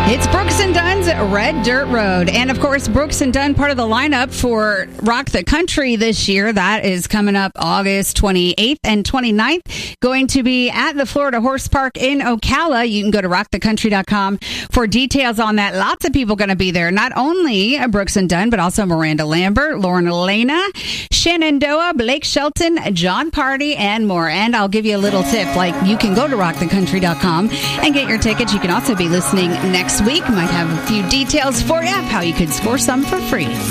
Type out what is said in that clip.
It's Brooks and Dunn's Red Dirt Road. And of course, Brooks and Dunn, part of the lineup for Rock the Country this year. That is coming up August 28th and 29th. Going to be at the Florida Horse Park in Ocala. You can go to rockthecountry.com for details on that. Lots of people going to be there. Not only Brooks and Dunn, but also Miranda Lambert, Lauren Elena, Shenandoah, Blake Shelton, John Party, and more. And I'll give you a little tip. Like, you can go to rockthecountry.com and get your tickets. You can also be listening next week. Might have a few details for you of how you could score some for free.